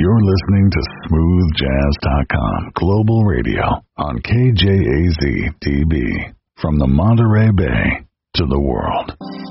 You're listening to SmoothJazz.com Global Radio on KJAZ-DB. From the Monterey Bay to the world.